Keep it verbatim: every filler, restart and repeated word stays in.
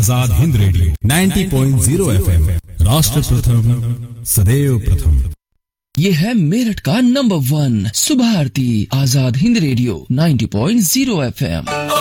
Azad Hind radio नब्बे point zero FM, राष्ट्र प्रथम सदैव प्रथम। ये है मेरठ का नंबर वन सुबह आरती आजाद हिंद रेडियो नब्बे पॉइंट ज़ीरो एफएम।